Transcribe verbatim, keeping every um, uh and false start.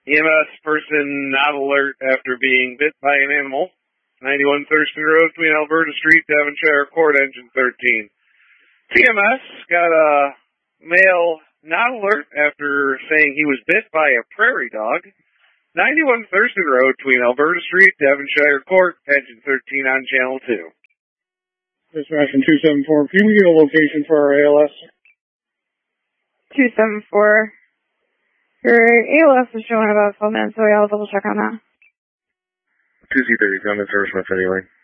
E M S person not alert after being bit by an animal. ninety-one Thurston Road between Alberta Street, Devonshire Court, engine thirteen. T M S got a male not alert after saying he was bit by a prairie dog. ninety-one Thurston Road between Alberta Street, Devonshire Court, engine thirteen on channel two. Dispatch from two seven four, can we get a location for our A L S? two seven four. Your A L S is showing about twelve minutes away. I'll double check on that. two C thirty, come in service with anyway.